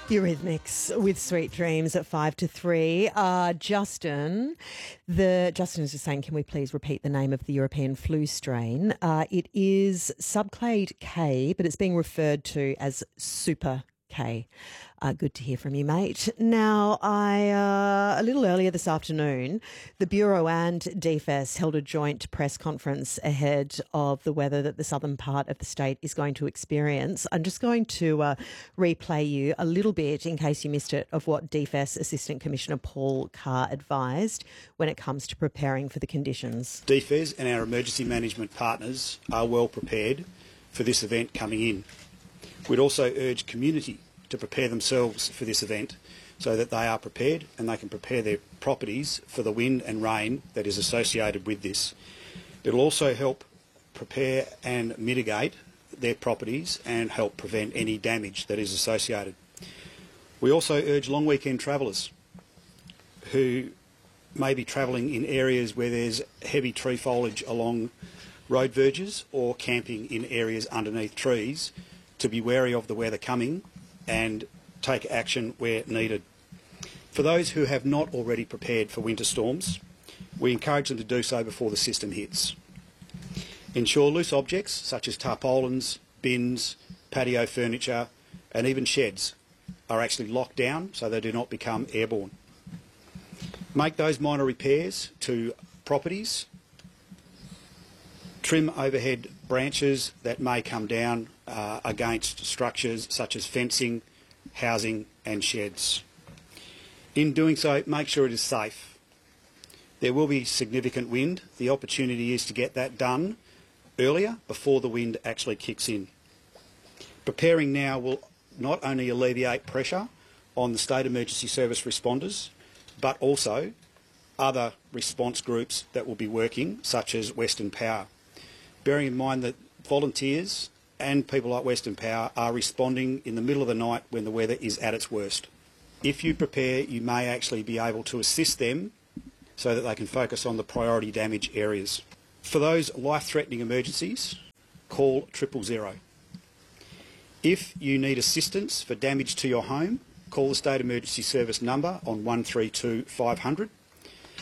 Eurythmics with Sweet Dreams at 5 to 3. Justin is just saying, can we please repeat the name of the European flu strain? It is subclade K, but it's being referred to as Super K. Good to hear from you, mate. Now, a little earlier this afternoon, the Bureau and DFS held a joint press conference ahead of the weather that the southern part of the state is going to experience. I'm just going to replay you a little bit, in case you missed it, of what DFS Assistant Commissioner Paul Carr advised when it comes to preparing for the conditions. DFES and our emergency management partners are well prepared for this event coming in. We'd also urge community to prepare themselves for this event so that they are prepared and they can prepare their properties for the wind and rain that is associated with this. It will also help prepare and mitigate their properties and help prevent any damage that is associated. We also urge long weekend travellers who may be travelling in areas where there's heavy tree foliage along road verges or camping in areas underneath trees to be wary of the weather coming and take action where needed. For those who have not already prepared for winter storms, we encourage them to do so before the system hits. Ensure loose objects such as tarpaulins, bins, patio furniture and even sheds are actually locked down so they do not become airborne. Make those minor repairs to properties. Trim overhead branches that may come down against structures such as fencing, housing and sheds. In doing so, make sure it is safe. There will be significant wind. The opportunity is to get that done earlier before the wind actually kicks in. Preparing now will not only alleviate pressure on the State Emergency Service responders, but also other response groups that will be working, such as Western Power. Bearing in mind that volunteers and people like Western Power are responding in the middle of the night when the weather is at its worst. If you prepare, you may actually be able to assist them so that they can focus on the priority damage areas. For those life-threatening emergencies, call 000. If you need assistance for damage to your home, call the State Emergency Service number on 132 500.